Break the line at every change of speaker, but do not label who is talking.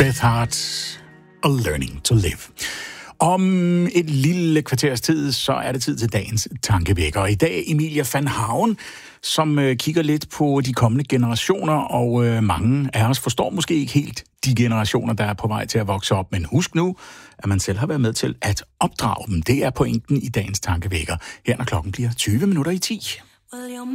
Beth Hart og Learning to Live. Om et lille kvarters tid, så er det tid til dagens tankevækker. Og i dag Emilia van Haven, som kigger lidt på de kommende generationer, og mange af os forstår måske ikke helt de generationer, der er på vej til at vokse op. Men husk nu, at man selv har været med til at opdrage dem. Det er pointen i dagens tankevækker. Her når klokken bliver 20 minutter i 10.